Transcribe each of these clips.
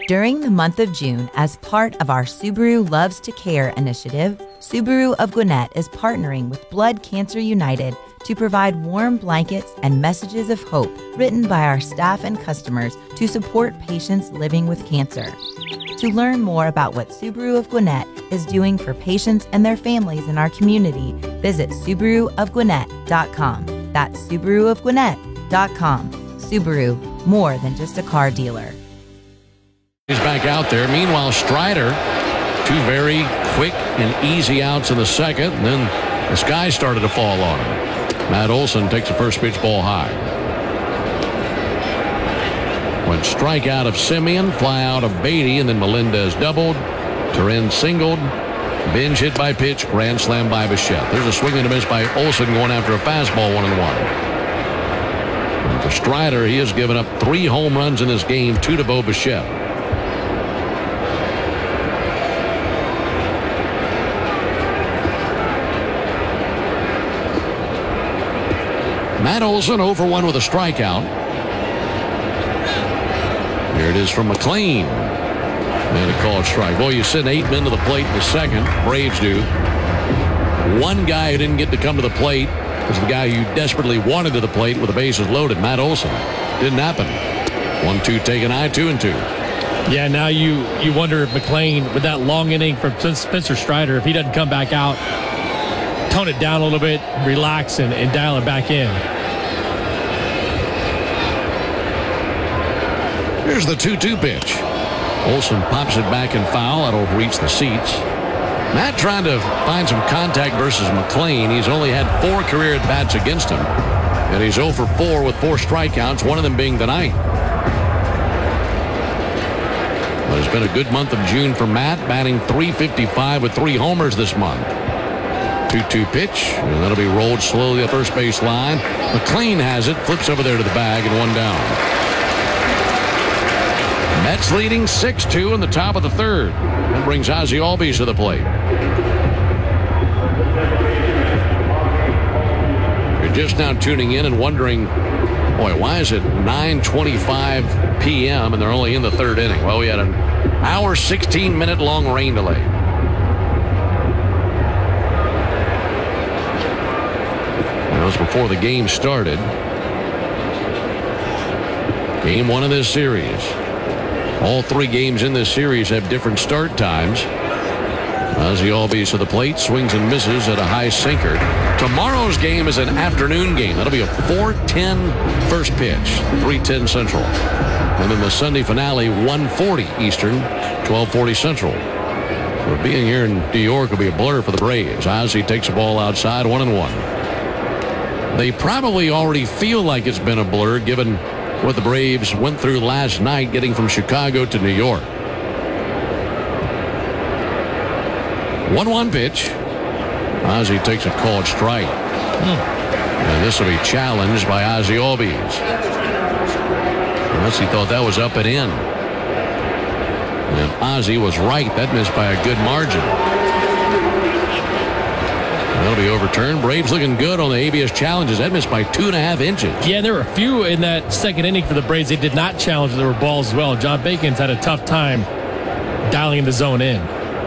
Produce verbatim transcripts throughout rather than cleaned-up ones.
During the month of June, as part of our Subaru Loves to Care initiative, Subaru of Gwinnett is partnering with Blood Cancer United to provide warm blankets and messages of hope written by our staff and customers to support patients living with cancer. To learn more about what Subaru of Gwinnett is doing for patients and their families in our community, visit Subaru of Gwinnett dot com. That's Subaru of Gwinnett dot com. Subaru, more than just a car dealer. He's back out there. Meanwhile, Strider, two very quick and easy outs in the second, and then the sky started to fall on him. Matt Olson takes the first pitch ball high. Went strike out of Simeon, fly out of Beatty, and then Melendez doubled. Turin singled. Binge hit by pitch, grand slam by Bichette. There's a swing and a miss by Olson going after a fastball, one and one. And for Strider, he has given up three home runs in this game, two to Bo Bichette. Matt Olson oh for one with a strikeout. Here it is from McLean. And a called strike. Boy, you send eight men to the plate in the second. Braves do. One guy who didn't get to come to the plate was the guy you desperately wanted to the plate with the bases loaded, Matt Olson. Didn't happen. One two taken high, two and two. Yeah, now you you wonder if McLean, with that long inning from Spencer Strider, if he doesn't come back out, tone it down a little bit, relax, and, and dial it back in. Here's the two two pitch. Olson pops it back and foul. That'll reach the seats. Matt trying to find some contact versus McLean. He's only had four career at-bats against him. And he's oh for four with four strikeouts, one of them being tonight. But it's been a good month of June for Matt, batting three fifty-five with three homers this month. two two pitch, and that'll be rolled slowly at first base line. McLean has it, flips over there to the bag, and one down. Mets leading six two in the top of the third. That brings Ozzie Albies to the plate. If you're just now tuning in and wondering, boy, why is it nine twenty-five p m and they're only in the third inning? Well, we had an hour, sixteen minute long rain delay. That was before the game started. Game one of this series. All three games in this series have different start times. Ozzie Albies to the plate, swings and misses at a high sinker. Tomorrow's game is an afternoon game. That'll be a four ten first pitch, three ten Central. And then the Sunday finale, one forty Eastern, twelve forty Central. So being here in New York will be a blur for the Braves. Ozzie takes the ball outside, one and one. They probably already feel like it's been a blur given what the Braves went through last night getting from Chicago to New York. one one pitch. Ozzie takes a called strike. Hmm. And this will be challenged by Ozzie Albies. Unless he thought that was up and in. And Ozzie was right. That missed by a good margin. That'll be overturned. Braves looking good on the A B S challenges. That missed by two and a half inches. Yeah, there were a few in that second inning for the Braves. They did not challenge. There were balls as well. John Bacon's had a tough time dialing the zone in.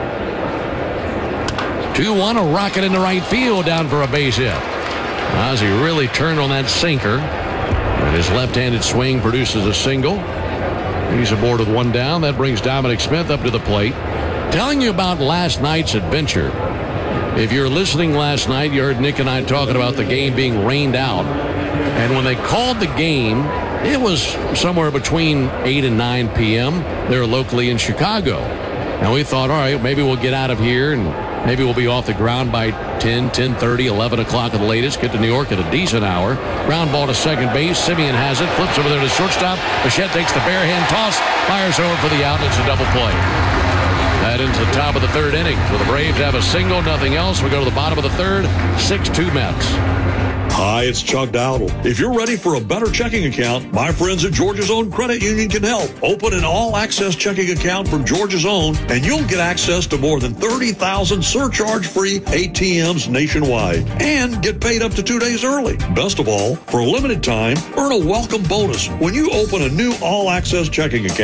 two one, a rocket into right field down for a base hit. Ozzie really turned on that sinker. And his left-handed swing produces a single. He's aboard with one down. That brings Dominic Smith up to the plate. Telling you about last night's adventure. If you're listening last night, you heard Nick and I talking about the game being rained out. And when they called the game, it was somewhere between eight and nine p m They're locally in Chicago. And we thought, all right, maybe we'll get out of here and maybe we'll be off the ground by ten, ten thirty, eleven o'clock at the latest. Get to New York at a decent hour. Ground ball to second base. Simeon has it. Flips over there to shortstop. Bichette takes the bare hand toss. Fires over for the out. It's a double play. That into the top of the third inning. So the Braves have a single, nothing else. We go to the bottom of the third. six two Mets. Hi, it's Chuck Dowdle. If you're ready for a better checking account, my friends at Georgia's Own Credit Union can help. Open an all-access checking account from Georgia's Own, and you'll get access to more than thirty thousand surcharge-free A T Ms nationwide, and get paid up to two days early. Best of all, for a limited time, earn a welcome bonus when you open a new all-access checking account.